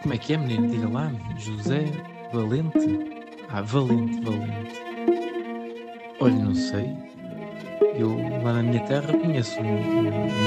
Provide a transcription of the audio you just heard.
Como é que é, menino? Diga lá. José Valente? Ah, Valente, Valente. Olha, não sei. Eu lá na minha terra conheço um